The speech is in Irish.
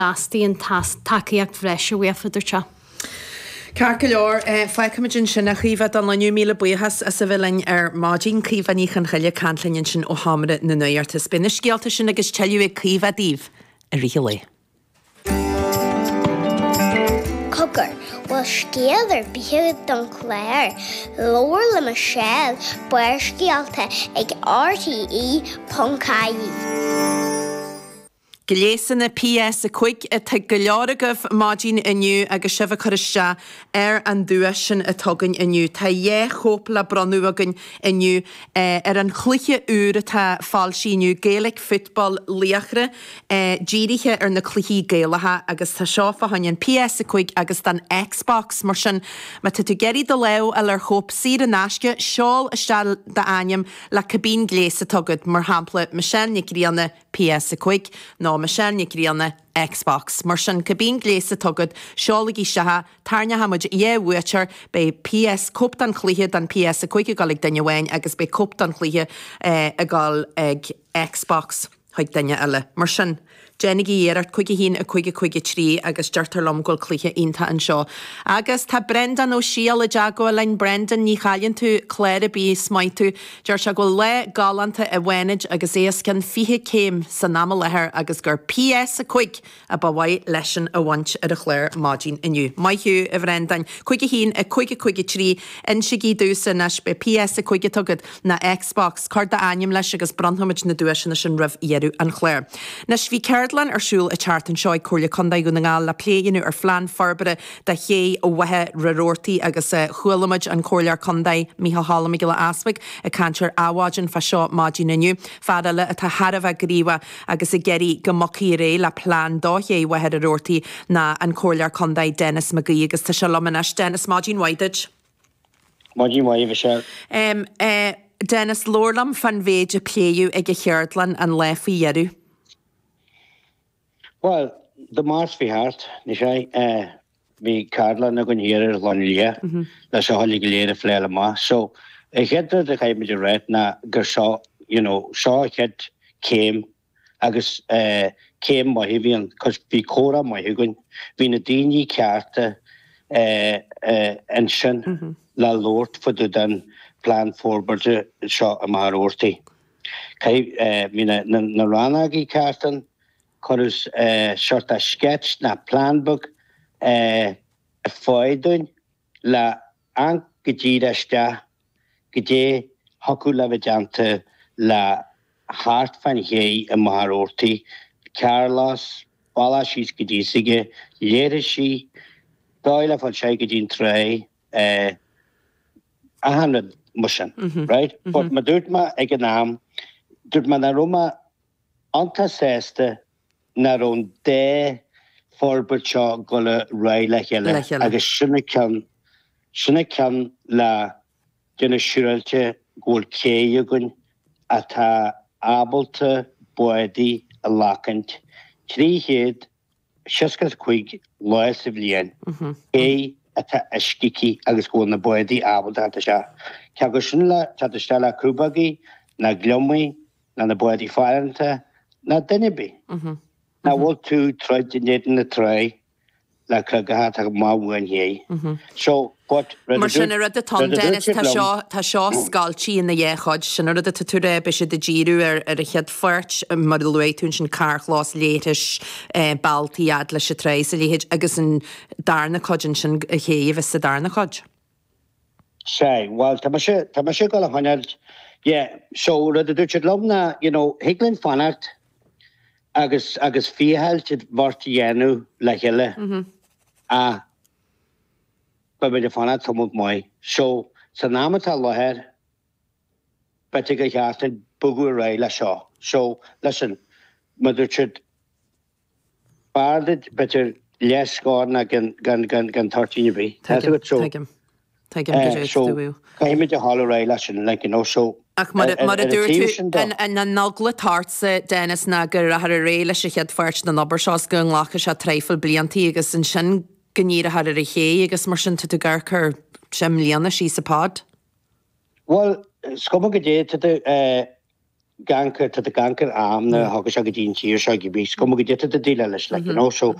Asti an takeíocht bhreise bhuiafaidir se. Carca leor, feicimiidjin sin na chríomh an leniu míle buchas a sa bhfuilin mádín críomhaníchan chaile canlainn sin ó hamara na nuirtas. Bina scialta sin agus teilú ag críomhadíh a ríthe le. Cogur, bhfuil scéal ar bíthegad don chléir, leabhar le Michelle buir scialta ag RTE.caí. Gléasan na PS a chuig a te go learagah mádín inniu agus sibh chuiste an dúis sin a tugann inniu. Tá dhé chópla bronú agan inniu an chluiche úr atá fáilsíniu Gaelic football líachre díirithe ar na cluichí Gaelatha agus tá seo fahain PS a chuig agus den Xbox mar sin ma tú geirí do leo a ar chóp sír an náisce seáil istel de aim le cabín gléasa tugad mar hampla Michelle Nicríanna PS a chuig ná Michelle Nicríanna Xbox. Mar sin cabín gléasa tugad seálaigí sethe tarne hamuid Witcher bei PS cúp an chluthe dan PS a chuig a galig daine bhain agus bei cúp an chluthe a gal ag Xbox chuig daine eile. Mar sin Jenny art chuige hín a chuige trí agus deirtar lomgóil chluthe ionta an seo. Agus tá Brendan ó síal a deagó lein Brendan ní chaillann tú Claire a bí smaid tú deir se go le galanta a bhhainid agus éascan fiche céim san náma lethir agus gur PS a chuig a bhhaid leisin a bhaint ar a chléir mádín inniu. Maithú a Brendan chuige hín a chuige trí in sigí dúsa nes be PS a chuige tugad na Xbox card a aim leis agus brandhamid na dúisina sin rih iarú an chléir. Nes bhí Cerdlan arsúil a chartan seo chuirla condaigh go na ngáil le pléanú ar flean farbara de ché ó bhathe raróirtaí agus chulamid an choirlear condaigh Mícheál Hallam le aspaig a cantir áháidin fa seo mádín inniu. Fada le atá Harabh gríomha agus a geirí go mochaí ré le plán dó ché bhathe raróirtaí na an choirlear condaigh Dennis McGee agus tá se lomanis Dennis mádín waidid. Mádín waidh se. Dennis Lorlam fan bhéid a pléú ag a Cerdlan an lefaí dhearú. Well, the Mars fi hart, ni sé vi Carla na gon hier Lonlia, na se holly gelede flele ma. So ik het dat ik met de red na gur saw, saw ik het came agus came ma hivian, cos vi cora ma higun, vi na dini kaarte en sin la lord for de dan plan voorberde saw a maar oorti. Kai vi na ranagi kaarten. Chorus sort of sketch na planbook a foidun la angedida gede hakula vejante la hart van hei a maharorti Carlos balashis gedisige lerishi doila van shaigedin trei 100 mushan right but ma doet ma egenam doet ma na Roma anta seste na rón dé forbert seo go le raile heile agus sinna cean le duna siúilte ggóil céú gon atá ábalta buadaí a lacant tríhéad 65 lois a bhliain é atá iscici agus ggóil na buadaí ábalta atá se. Ceagus sin le tá le cúbagaí na gliomaí na buadaí fáilanta na duine na bhfuil tú troid in na trai le crugathe ag máhain hé. So mar sin rud a tom Dennis tá seo scaltíí in na dhéchaid sin rud a tú ré be se de ddíú ar a chead fuirt mar luún sin carchlás léitis baltíad leis se trééis a léhéid agus an darna codin sin a chéomh is sa darna cod. Sé, well tá sé go a haineld, so rud a dúirte lomna, higlinn fanart agus fihelt vart dhéanú le heile a ba de fanna tomut mai. So sa námatá láthir bete go cheartan bugu ré le seo. So listen, ma dúirte bardid betir les gána gan 13 bhí. So caiimi de hall ré lei sin so ach mar a dúirú an na nagla tartsa Dennis na gur a réile se chead fuirt na nabar seás go lecha se tréifil blianttí agus an sin gníir a a ché agus mar sin tú ggurchar sem líana sí sa pád? Well, scoma go dé ganker to the ganker am na hagus a dín tíir se bís kom go dit a díle leis le so